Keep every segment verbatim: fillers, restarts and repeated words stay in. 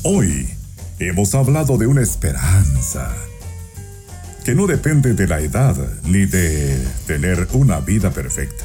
Hoy hemos hablado de una esperanza que no depende de la edad ni de tener una vida perfecta.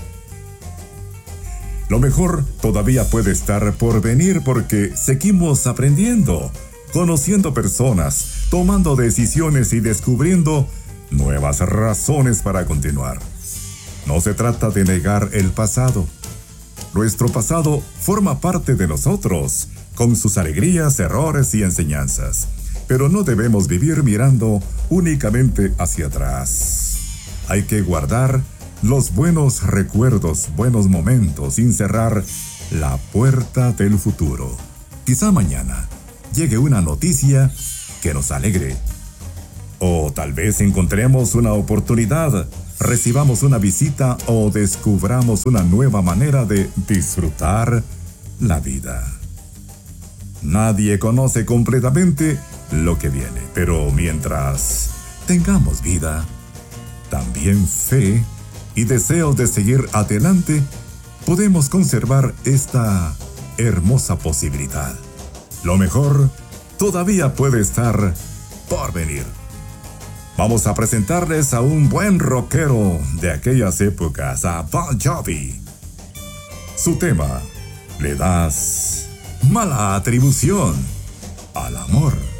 Lo mejor todavía puede estar por venir porque seguimos aprendiendo, conociendo personas, tomando decisiones y descubriendo nuevas razones para continuar. No se trata de negar el pasado. Nuestro pasado forma parte de nosotros, con sus alegrías, errores y enseñanzas. Pero no debemos vivir mirando únicamente hacia atrás. Hay que guardar los buenos recuerdos, buenos momentos, sin cerrar la puerta del futuro. Quizá mañana llegue una noticia que nos alegre. O tal vez encontremos una oportunidad, recibamos una visita o descubramos una nueva manera de disfrutar la vida. Nadie conoce completamente lo que viene, pero mientras tengamos vida, también fe y deseos de seguir adelante, podemos conservar esta hermosa posibilidad. Lo mejor todavía puede estar por venir. Vamos a presentarles a un buen rockero de aquellas épocas, a Bon Jovi. Su tema: le das mala atribución al amor.